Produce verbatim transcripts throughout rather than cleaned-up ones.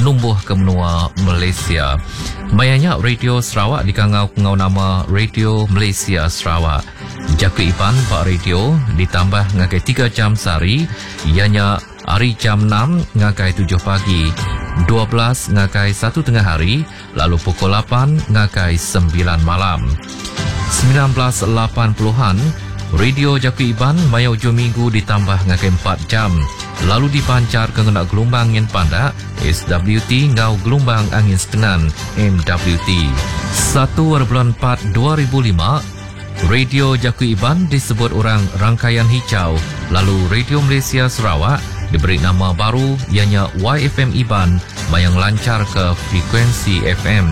numbuh ke menua Malaysia. Mayanya Radio Sarawak dikangau-kangau nama Radio Malaysia Sarawak. Jaku Iban Pak Radio ditambah ngakai tiga jam sehari, ianya hari jam enam ngakai tujuh pagi, dua belas ngakai satu tengah hari, lalu pukul lapan ngakai sembilan malam. sembilan belas lapan puluhan Radio Jaku Iban maya hujung minggu ditambah ngakai empat jam, lalu dipancar ke ngena gelombang yang pandak S W T ngau gelombang angin setenan M W T. satu bulan empat dua ribu lima Radio Jaku Iban disebut orang rangkaian hijau, lalu Radio Malaysia Sarawak diberi nama baru ianya Y F M Iban yang lancar ke frekuensi F M.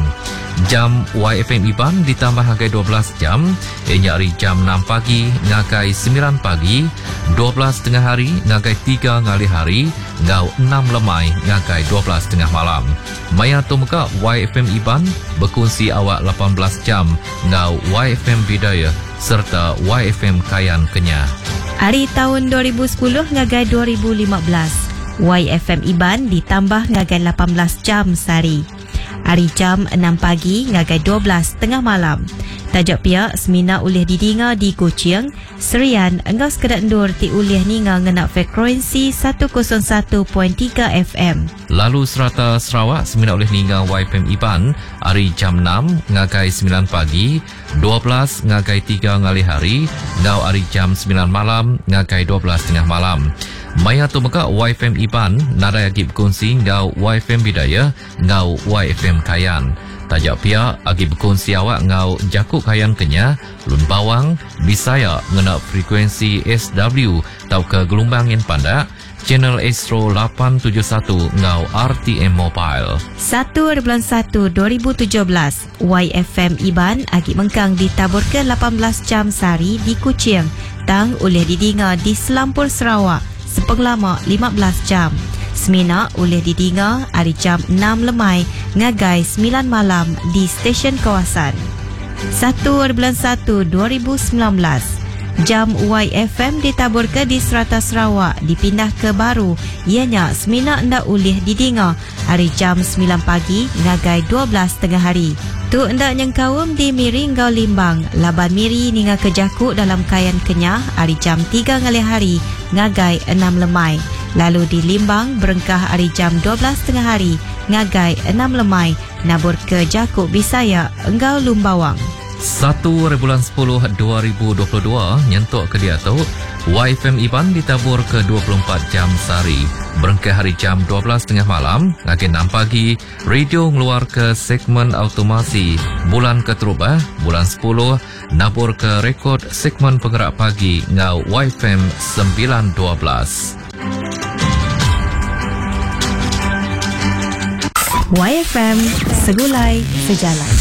Jam Y F M Iban ditambah ngakai dua belas jam, ianya hari jam enam pagi ngakai sembilan pagi, dua belas tengah hari ngakai tiga ngali hari, ngau enam lemai ngakai dua belas tengah malam. Maya tumeka Y F M Iban berkongsi awak lapan belas jam, ngau Y F M Bidaya serta Y F M Kayan Kenyah. Hari tahun dua ribu sepuluh ngagai dua ribu lima belas, Y F M Iban ditambah ngagai lapan belas jam sehari. Hari jam enam pagi ngagai dua belas tengah malam. Tajuk pihak semina ulih didinga di Kuching, Serian engkau sekedak endur ti ulih ninga ngenak frekuensi seratus satu perpuluhan tiga F M. Lalu serata Sarawak semina ulih ninga Y F M Iban hari jam enam ngagai sembilan pagi, dua belas ngagai tiga ngali hari, ngau hari jam sembilan malam ngagai dua belas tengah malam. Maya tu meka Y F M Iban nada agi berkongsi ngau Y F M Bidaya ngau Y F M Kayan. Tajak pia agi berkongsi awak ngau Jakuk Kayan Kenyah, Lun Bawang, Bisaya ngena frekuensi S W tau ke gelombang yang pandak, Channel Astro lapan tujuh satu ngau R T M Mobile. satu bulan satu dua ribu tujuh belas, Y F M Iban agi mengkang ditabur ke lapan belas jam sehari di Kuching, tang oleh didinga di Selampur Sarawak sepenglama lima belas jam. Semina oleh didinga hari jam enam lemai ngagai sembilan malam di stesen kawasan. satu bulan satu dua ribu sembilan belas, jam Y F M ditabur ke di Serata Sarawak dipindah ke baru, ianya semina ndak oleh didinga hari jam sembilan pagi ngagai dua belas tengah hari. Tu ndak nyengkawum di Miri ngau Limbang, laban Miri ninga ke Jakuk dalam Kayan Kenyah hari jam tiga ngali hari ngagai enam lemai. Lalu di Limbang berengkah hari jam dua belas tengah hari ngagai enam lemai nabur ke Jakuk Bisaya engau Lumbawang. satu bulan sepuluh dua ribu dua puluh dua nyentuk ke dia tu Y F M Iban ditabur ke dua puluh empat jam sehari. Berengkah hari jam dua belas tengah malam ngagai enam pagi radio ngeluar ke segmen automasi. Bulan keterubah bulan sepuluh nabur ke rekod segmen penggerak pagi ngau Y F M sembilan dua belas. Y F M Segulai Sejalan.